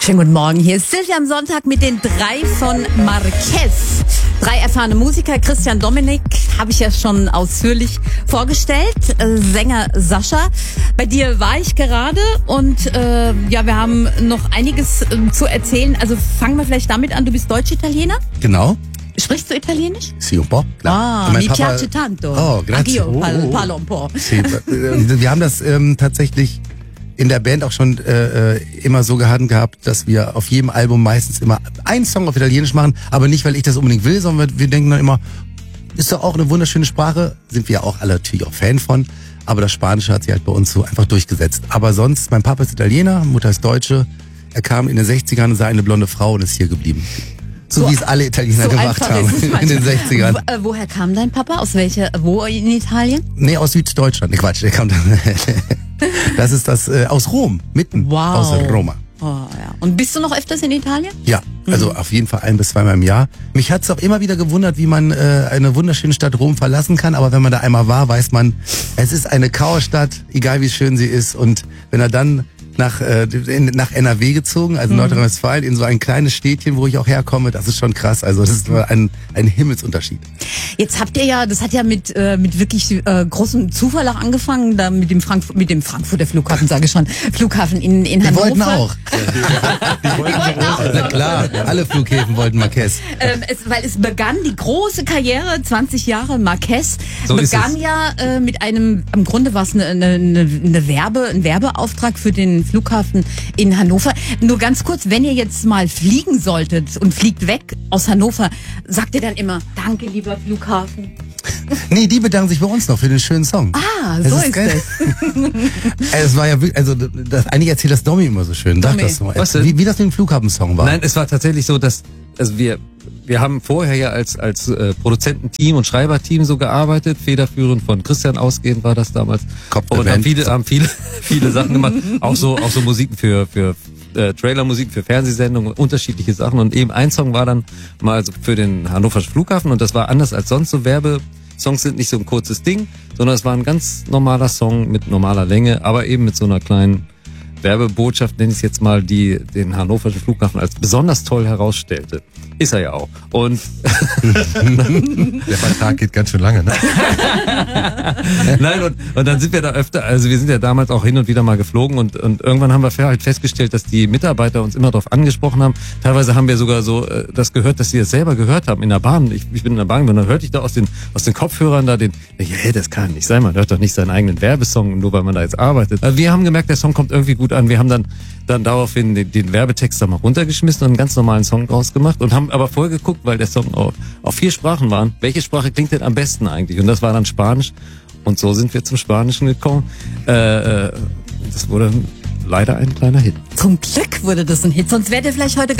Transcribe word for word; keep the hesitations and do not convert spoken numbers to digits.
Schönen guten Morgen, hier ist Silvia am Sonntag mit den drei von Marquez. Drei erfahrene Musiker, Christian Dominik habe ich ja schon ausführlich vorgestellt, äh, Sänger Sascha. Bei dir war ich gerade und äh, ja, wir haben noch einiges äh, zu erzählen. Also fangen wir vielleicht damit an, du bist Deutsch-Italiener? Genau. Sprichst du Italienisch? Sì, un po', klar. Ah, mi piace tanto. Oh, grazie. Anch'io Oh, parlo, oh. parlo un po'. Sì, wir haben das ähm, tatsächlich in der Band auch schon äh, immer so gehabt, dass wir auf jedem Album meistens immer einen Song auf Italienisch machen, aber nicht, weil ich das unbedingt will, sondern wir denken dann immer, ist doch auch eine wunderschöne Sprache, sind wir ja auch alle natürlich auch Fan von, aber das Spanische hat sich halt bei uns so einfach durchgesetzt. Aber sonst, mein Papa ist Italiener, Mutter ist Deutsche, er kam in den sechzigern und sah eine blonde Frau und ist hier geblieben. So, so wie es alle Italiener so gemacht haben in den sechzigern. Wo, äh, woher kam dein Papa? Aus welcher, wo in Italien? Nee, aus Süddeutschland. Nee, Quatsch, der kam dann. Das ist das äh, aus Rom, mitten wow. aus Roma. Oh, ja. Und bist du noch öfters in Italien? Ja, also mhm. auf jeden Fall ein bis zweimal im Jahr. Mich hat's auch immer wieder gewundert, wie man äh, eine wunderschöne Stadt Rom verlassen kann, aber wenn man da einmal war, weiß man, es ist eine Chaosstadt, egal wie schön sie ist, und wenn er dann nach äh, in, nach N R W gezogen, also mhm. Nordrhein-Westfalen, in so ein kleines Städtchen, wo ich auch herkomme, das ist schon krass. Also das ist ein ein Himmelsunterschied. Jetzt habt ihr ja, das hat ja mit äh, mit wirklich äh, großem Zufall auch angefangen, da mit dem Frankfurt, mit dem Frankfurter Flughafen, sage ich schon, Flughafen in in Die Hannover. wollten auch. Die wollten auch. Na klar, alle Flughäfen wollten Marquez. Ähm, es, weil es begann die große Karriere, zwanzig Jahre Marquez, so begann ja äh, mit einem, im Grunde war es eine, eine, eine Werbe, ein Werbeauftrag für den Flughafen in Hannover. Nur ganz kurz, wenn ihr jetzt mal fliegen solltet und fliegt weg aus Hannover, sagt ihr dann immer, danke lieber Flughafen? Nee, die bedanken sich bei uns noch für den schönen Song. Ah, so ist, ist es. Es war ja wirklich, also das, eigentlich erzählt das Domi immer so schön. Sag das mal. Was, wie, wie das mit dem Flughafensong war. Nein, es war tatsächlich so, dass also wir wir haben vorher ja als als äh, Produzententeam und Schreiberteam so gearbeitet, federführend von Christian ausgehend war das damals. Kopf und haben viele haben viele viele Sachen gemacht, auch so auch so Musiken für für äh, Trailermusik für Fernsehsendungen, unterschiedliche Sachen, und eben ein Song war dann mal so für den Hannoverschen Flughafen, und das war anders als sonst so Werbe Songs sind nicht so ein kurzes Ding, sondern es war ein ganz normaler Song mit normaler Länge, aber eben mit so einer kleinen Werbebotschaft, nenne ich es jetzt mal, die den Hannoverschen Flughafen als besonders toll herausstellte. Ist er ja auch. Und der Vertrag geht ganz schön lange, ne? Nein, und, und dann sind wir da öfter, also wir sind ja damals auch hin und wieder mal geflogen, und, und irgendwann haben wir halt festgestellt, dass die Mitarbeiter uns immer darauf angesprochen haben. Teilweise haben wir sogar so äh, das gehört, dass sie das selber gehört haben in der Bahn. Ich, ich bin in der Bahn, und dann hörte ich da aus den aus den Kopfhörern da den, ja, hey, das kann nicht sein, man hört doch nicht seinen eigenen Werbesong, nur weil man da jetzt arbeitet. Also wir haben gemerkt, der Song kommt irgendwie gut an. Wir haben dann dann daraufhin den, den Werbetext da mal runtergeschmissen und einen ganz normalen Song draus gemacht und haben aber vorher geguckt, weil der Song auf, auf vier Sprachen war, welche Sprache klingt denn am besten eigentlich? Und das war dann Spanisch, und so sind wir zum Spanischen gekommen. Äh, das wurde leider ein kleiner Hit. Zum Glück wurde das ein Hit, sonst wärt ihr vielleicht heute